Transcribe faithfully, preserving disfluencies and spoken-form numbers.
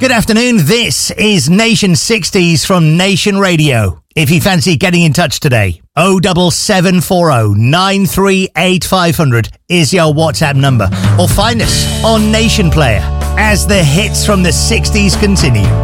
Good afternoon. This is Nation sixties from Nation Radio. If you fancy getting in touch today, oh seven seven four oh nine three eight five hundred is your WhatsApp number. Or find us on Nation Player as the hits from the sixties continue.